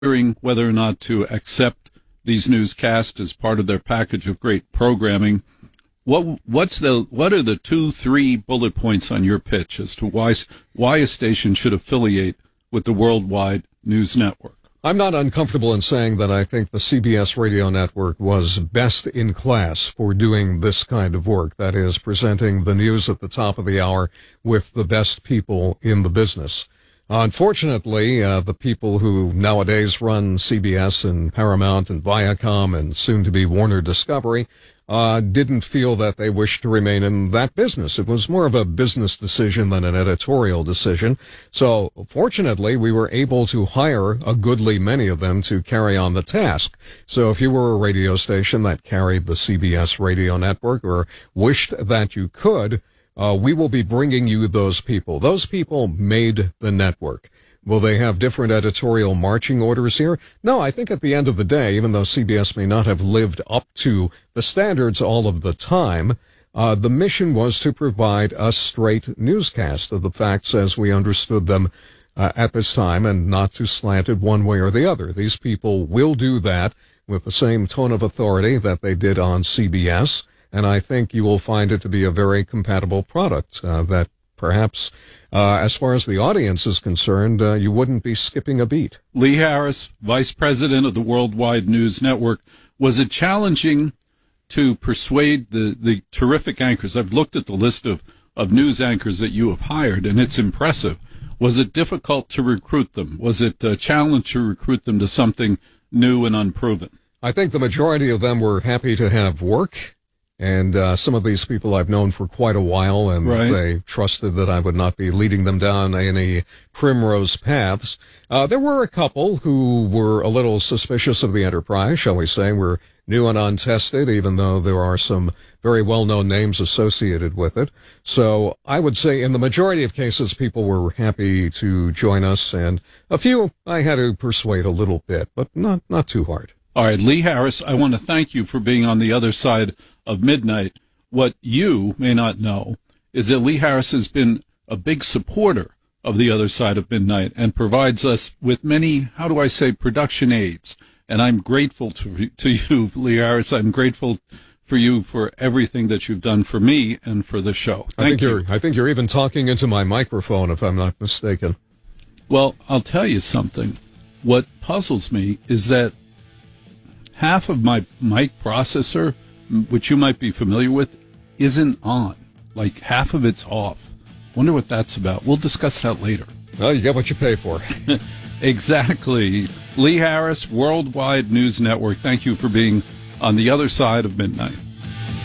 considering whether or not to accept these newscasts as part of their package of great programming. What are the 2-3 bullet points on your pitch as to why a station should affiliate with the Worldwide News Network? I'm not uncomfortable in saying that I think the CBS radio network was best in class for doing this kind of work, that is, presenting the news at the top of the hour with the best people in the business. Unfortunately, the people who nowadays run CBS and Paramount and Viacom and soon-to-be Warner Discovery didn't feel that they wished to remain in that business. It was more of a business decision than an editorial decision. So, fortunately, we were able to hire a goodly many of them to carry on the task. So if you were a radio station that carried the CBS radio network or wished that you could, we will be bringing you those people. Those people made the network. Will they have different editorial marching orders here? No, I think at the end of the day, even though CBS may not have lived up to the standards all of the time, the mission was to provide a straight newscast of the facts as we understood them at this time and not to slant it one way or the other. These people will do that with the same tone of authority that they did on CBS, and I think you will find it to be a very compatible product that perhaps, as far as the audience is concerned, you wouldn't be skipping a beat. Lee Harris, Vice President of the Worldwide News Network. Was it challenging to persuade the terrific anchors? I've looked at the list of news anchors that you have hired, and it's impressive. Was it difficult to recruit them? Was it a challenge to recruit them to something new and unproven? I think the majority of them were happy to have work. And some of these people I've known for quite a while, and They trusted that I would not be leading them down any primrose paths. There were a couple who were a little suspicious of the enterprise, shall we say, were new and untested, even though there are some very well-known names associated with it. So I would say in the majority of cases, people were happy to join us, and a few I had to persuade a little bit, but not too hard. All right, Lee Harris, I want to thank you for being on the other side of midnight. What you may not know is that Lee Harris has been a big supporter of the other side of midnight and provides us with many, production aids. And I'm grateful to you, Lee Harris. I'm grateful for you for everything that you've done for me and for the show. Thank you. I think you're even talking into my microphone, if I'm not mistaken. Well, I'll tell you something. What puzzles me is that half of my mic processor, which you might be familiar with, isn't on. Like, half of it's off. Wonder what that's about. We'll discuss that later. Well, you get what you pay for. Exactly. Lee Harris, Worldwide News Network, thank you for being on the other side of midnight.